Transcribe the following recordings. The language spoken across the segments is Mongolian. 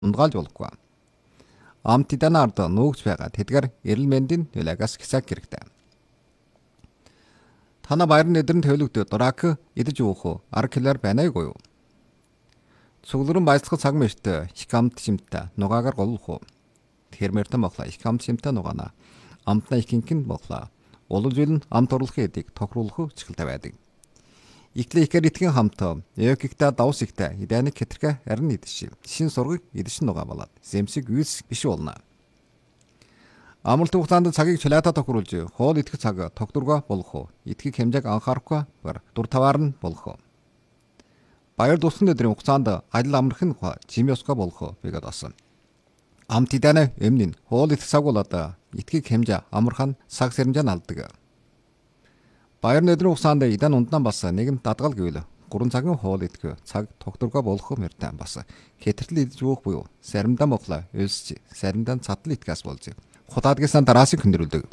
ундгаалж болохгүй. Амт идэний ард нуугч байгаа тэдгээр эрүүл мэндийн нөлөөгөөс хязгаах хэрэгтэй. Танаа баярын өдрөнд төлөвлөгдөд дурак идэж уух уу? 10 кг байна уу? Цугларан баяцлах цаг мэрт их амт шимтэ нугаагаар голлох уу? Тэрмэртэн боглоо их амт шимтэ нугаана. Амтна их гинхэн боглоо. Улал зүйл нь амт орлохын эдийг тохируулах чиглэлтэй байдаг. Иклэ ихэр итгэн хамт эокигта давс ихтэй идэник хэтэрхэ харин идэж шин сургыг идэж нугаа болоод зэмсэг үйс биш болно. Амралт хугацаанд цагийг чулаатаа тохируулж хоол идэх цаг тогтворгоо болох уу? Итгэх хэмжээг анхаарахгүй дур таваар нь болох уу? Баяр дусгын өдрийн хугацаанд ажил амрах нь жим ёсгоо болох уу? Бигээд басан. Амт идэний өмнө хоол идэх цаг болоод итгэх хэмжээ амархан цаг сэрэмжээ алдаг. Баярын өдрийн хугацаанд идан ундан бас нэгэн дадгал гэвэл 3 цагийн хоол идэх цаг тогтворгоо болох мөртэн бас хэтэртэл идэж уух буюу саримдан моглоо өлсч саримдан цатал итгэс болж худаадгүйсэн дараасыг хөндрүүлдэг.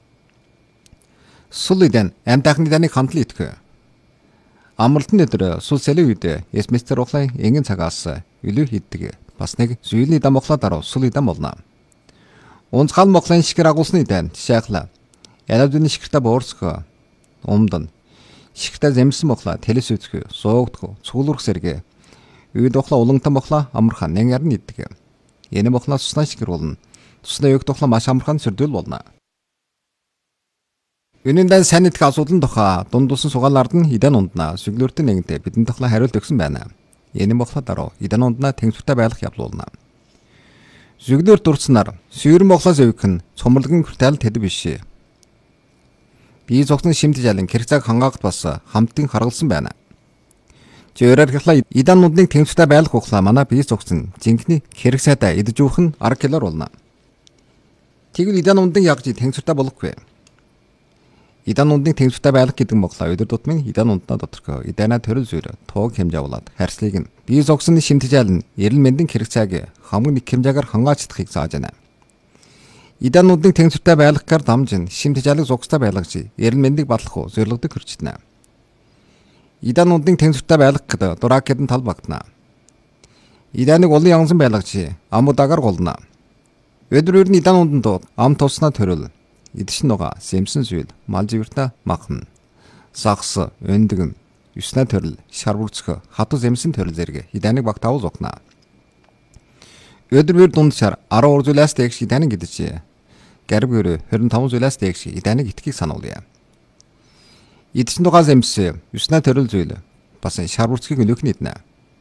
Сул идан амтахны даныг хандлан идэх. Амралтын өдөр сул сэлийн үед эсместер ухлын энгийн цагаас илүү хийдэг. Бас нэг зүйлийн идан моглоо дараа сул идан болно. Унцгал моглын шигэр агуулсны идан жишээхлаа. Ялавдны шигэртэ боорсгоо умдан шигтэй зэмсэн моглоо тэлэс үзэх суугдах цуглурх сэргэ үйд ухла улантан моглоо амархан нэн ярн иддэг. Энэ моглоо цуснаа шигэр болно. Цусны үйд ухла маш амархан сэрдүүл болно. Үнэндээ сайн идэх асуудал тухай дундуусан сугаалард нь идан унднаа сүглөртөн нэгэнтэй бидэн тухай хариулт өгсөн байна. Энэ моглоо дараа идан унднаа тэнгистэй байх явуулна. Сүглөр дурцсанаар сүйрэн моглоос өвөх нь цомрлогын хүртэл тэд биш. Бие зогсон шимтэж алин хэрэгцээг хангаагт бас хамтын харгалсан байна. Жөөрөр гэхлаа идан нудныг тэнгистэй байх ухлаа манай бие зогсон жинхний хэрэгцээтэй идэж уух нь 10 кг болно. Тэгвэл идан нудныг ягж тэнгистэй болохгүй. Идан нудныг тэнгистэй байх гэдэг моглоо өдөр тутмын идан нуднаа доторх идана төрөл зүйр туг хэмжээ болоод харьцлыг нь бие зогсон шимтэж алин эрүүл мэндийн хэрэгцээг хамгийн нэг хэмжээгээр хангааж чадахыг зааж байна. Идан нудныг тэнгистэй байлгахаар дамжин шимтэж алиг зугстай байлгаж эрүүл мэндийг батлах уу зорилгодог хүрчтэнэ. Идан нудныг тэнгистэй байлгах гэдэг дурак гэдэг тал багтана. Иданыг улын янзан байлгаж амуудагаар голно. Өдөр өрн идан нуданд ам туснаа төрөл идэж нугаа сэмсэн зүйл мал живэртэ махна. Сагс өндгөн юснаа төрөл шарвурцх хатуу зэмсэн төрөл зэрэг иданыг багтаавал зогно. Өдөр бүр дунд шар 10 зүйлээс дэгш иданыг идэж гариг өрөө 25 зүйлээс дэгш иданыг итгэхийг сануулъя. Идэж нугаа зэмс юснаа төрөл зүйл бас шарвурцхийг өлөөхний иднэ.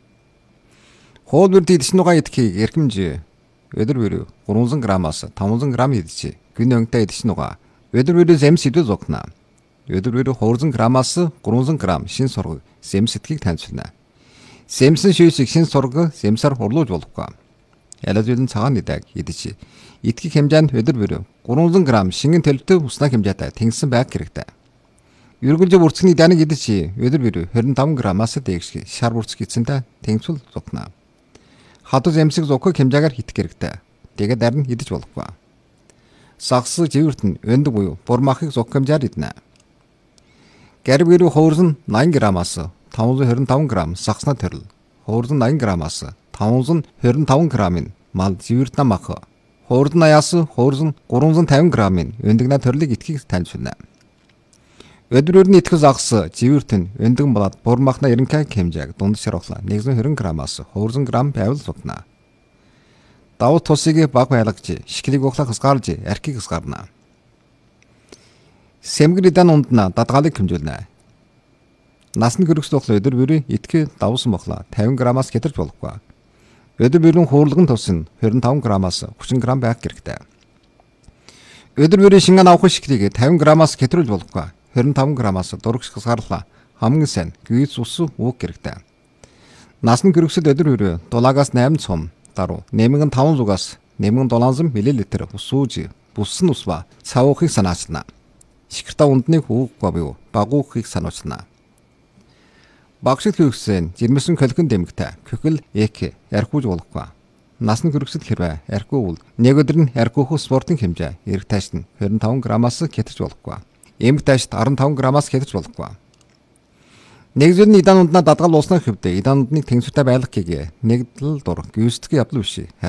Хоол бүрд идэж нугаа идэхийг эрхэмж өдөр бүр 300 грамаас 500 грамм идэж гүн өнгөтэй идэж нугаа өдөр бүр зэмс идэл зогно. Өдөр бүр 200 грамаас 300 грамм шин сураг зэмс идэхийг танилцуулна. Зэмсэн шүүсийг шин сураг зэмсээр хурлуулж болохгүй. Ялазүлэн цагаан идэг идэж итгэх хэмжээ нь өдөр бүр 300 грамм шингэн төлөвтэй уснаа хэмжээтэй тэнгисэн байх хэрэгтэй. Үргэлж бүрцгний даныг идэж өдөр бүр 25 граммаас дээш шар бүрцг эцэнтэй тэнгисүүл зогно. Хадуу зэмсэг зогхог хэмжээгээр хитэх хэрэгтэй. Тэгээд харин идэж болохгүй. Сагс живэрт нь өндөг буюу бурмахыг зогх хэмжээр иднэ. Гариг өрөө хуурсан 80 граммаас 525 грамм сагснаа төрөл. Хуурсан 80 граммаас 525 граммын мал живэртэ мах. Хуурдан 80-аас хуурсан 350 граммын өндөгнө төрлийг идэхийг танилцуулна. Өдөр өрний итгэх загас живэрт нь өндгөн болоод бурмахна 90 хэмжээг дунд шарвахлаа 120 граммаас хуурсан грамм байвал зогно. Давуу тусыг баг байлгаж, шикэлийг ухлах хасгаарлж, архийг хасгаарна. Сэмгэр идан ундна дадгаалыг хэмжүүлнэ. Насны гөрөкс тухлаа өдөр бүрийн итгэх давсан бохлоо 50 граммаас хэтэрч болохгүй. Өдөр бүрийн хуурлагын тус нь 25 граммаас 30 грамм байх хэрэгтэй. Өдөр бүрийн шингэн авах шикэлийг 50 граммаас хэтрүүлж болохгүй. 25 граммаас дурагш хасгаарлаа хамгийн сайн гүйц ус уух хэрэгтэй. Насны гөрөксөд өдөр бүрийн дулаагаас 8 цом даруй нэмгэн 5 зугаас нэмгэн 700 мл ус ууж бүссэн ус ба цавуухыг санаачилна. Шикэртэ ундныг уухгүй буюу багуухыг санаачилна. Багшид хөвгсөн жирэмсэн колхин дэмэгтэй көхөл эк ярхууж болохгүй. Насны гөрөксөд хэрвээ ярхуу бол нэг өдөр нь ярхуух спортын хэмжээ эрг таашд нь 25 граммаас хэтэж болохгүй. Эмэг таашд 15 граммаас хэтэж болохгүй. Нэгдүгээр нь Идан унднаа дадгал ууснах хэвдэ. Идан ундныг тэнцвэртэй байлгах гэгээ. Нэгдэл дур. Гүйцэтгэх явдал биш.